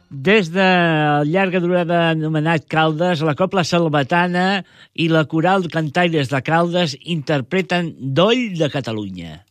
Des de llarga durada anomenat Caldes, la Cobla Salvatana i la Coral Cantaires de Caldes interpreten Doll de Catalunya.